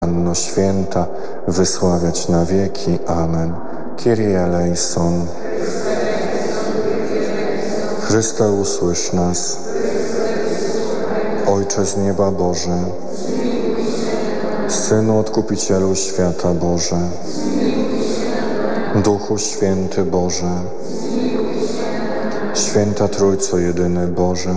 Panno Święta, wysławiać na wieki. Amen. Kyrie eleison. Chryste, usłysz nas. Ojcze z nieba Boże, Synu Odkupicielu świata Boże, Duchu Święty Boże, Święta Trójco Jedyny Boże,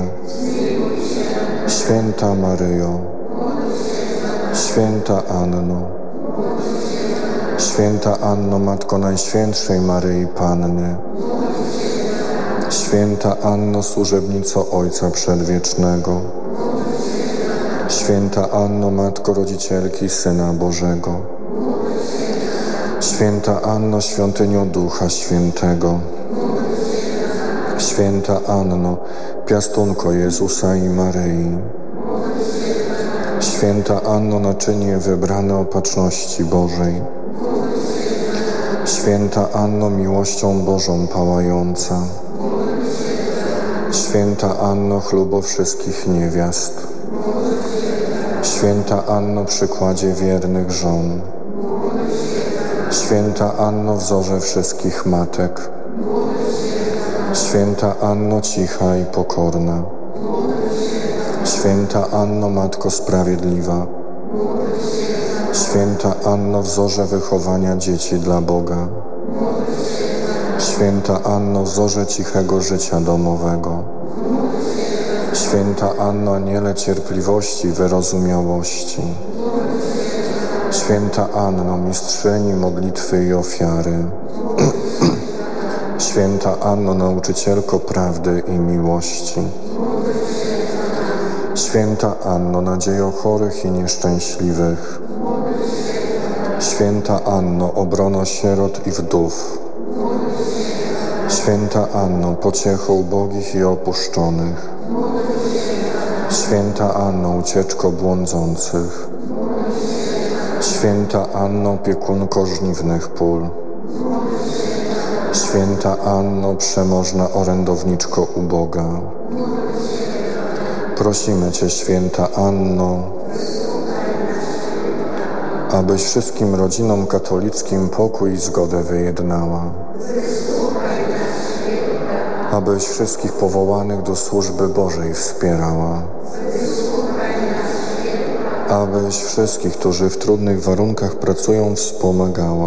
Święta Maryjo, Święta Anno, Święta Anno, Matko Najświętszej Maryi Panny, Święta Anno, służebnico Ojca Przedwiecznego, Święta Anno, Matko Rodzicielki Syna Bożego, Święta Anno, świątynią Ducha Świętego, Święta Anno, piastunko Jezusa i Maryi, Święta Anno, naczynie wybrane opatrzności Bożej, Święta Anno, miłością Bożą pałająca, Święta Anno, chlubo wszystkich niewiast, Święta Anno, przykładzie wiernych żon, Święta Anno, wzorze wszystkich matek, Święta Anno, cicha i pokorna, Święta Anno, Matko Sprawiedliwa, Święta Anno, wzorze wychowania dzieci dla Boga, Święta Anno, wzorze cichego życia domowego, Święta Anno, aniele cierpliwości i wyrozumiałości, Święta Anno, mistrzyni modlitwy i ofiary, Święta Anno, nauczycielko prawdy i miłości, Święta Anno, nadziejo chorych i nieszczęśliwych, Święta Anno, obrono sierot i wdów, Święta Anno, pociecho ubogich i opuszczonych, Święta Anno, ucieczko błądzących, Święta Anno, opiekunko żniwnych pól, Święta Anno, przemożna orędowniczko uboga, prosimy Cię, Święta Anno, abyś wszystkim rodzinom katolickim pokój i zgodę wyjednała, abyś wszystkich powołanych do służby Bożej wspierała, abyś wszystkich, którzy w trudnych warunkach pracują, wspomagała,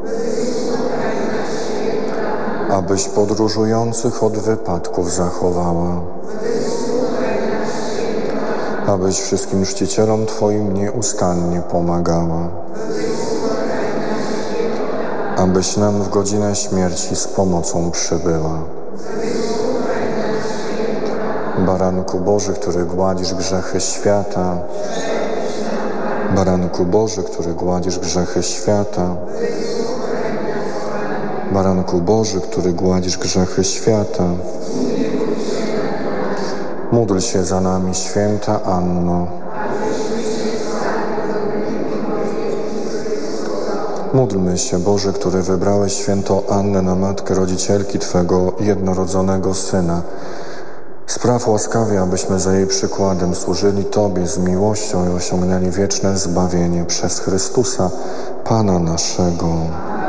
abyś podróżujących od wypadków zachowała, abyś wszystkim czcicielom Twoim nieustannie pomagała, abyś nam w godzinę śmierci z pomocą przybyła. Baranku Boży, który gładzisz grzechy świata, Baranku Boży, który gładzisz grzechy świata, Baranku Boży, który gładzisz grzechy świata, módl się za nami, Święta Anno. Módlmy się, Boże, który wybrałeś Świętą Annę na matkę rodzicielki Twego jednorodzonego Syna. Spraw łaskawie, abyśmy za jej przykładem służyli Tobie z miłością i osiągnęli wieczne zbawienie przez Chrystusa, Pana naszego.